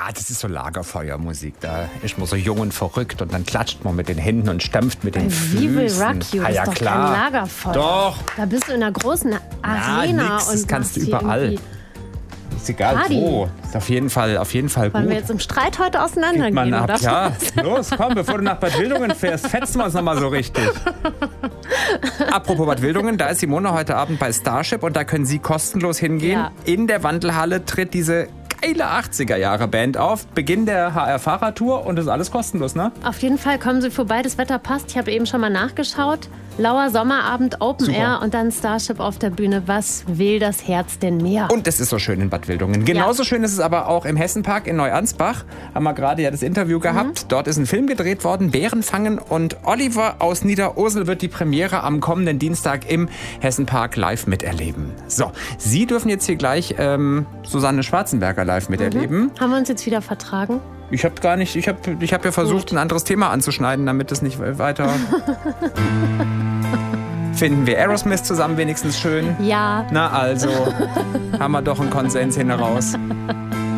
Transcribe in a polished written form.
das ist so Lagerfeuermusik. Da ist man so jung und verrückt und dann klatscht man mit den Händen und stampft mit den Füßen. Wie will Rock You? Das ist doch klar. kein Lagerfeuer. Doch. Da bist du in einer großen Arena. Ja, nix, das und kannst du machst hier überall. irgendwie- Ist egal Party. wo. Ist auf jeden Fall gut. Wollen wir jetzt im Streit heute auseinandergehen, Man oder? ab, ja, los, komm, bevor du nach Bad Wildungen fährst, fetzen wir uns nochmal so richtig. Apropos Bad Wildungen, da ist Simone heute Abend bei Starship und da können Sie kostenlos hingehen. Ja. In der Wandelhalle tritt diese geile 80er-Jahre-Band auf. Beginn der HR-Fahrradtour und das ist alles kostenlos, ne? Auf jeden Fall kommen Sie vorbei, das Wetter passt. Ich habe eben schon mal nachgeschaut. Lauer Sommerabend, Open Super. Air und dann Starship auf der Bühne. Was will das Herz denn mehr? Und es ist so schön in Bad Wildungen. Genauso schön ist es aber auch im Hessenpark in Neuansbach. Haben wir gerade ja das Interview gehabt. Dort ist ein Film gedreht worden, Bären fangen. Und Oliver aus Niederursel wird die Premiere am kommenden Dienstag im Hessenpark live miterleben. So, Sie dürfen jetzt hier gleich Susanne Schwarzenberger live miterleben. Haben wir uns jetzt wieder vertragen? Ich habe ja versucht, ein anderes Thema anzuschneiden, damit es nicht weiter... Finden wir Aerosmith zusammen wenigstens schön? Ja. Na also, haben wir doch einen Konsens hin heraus.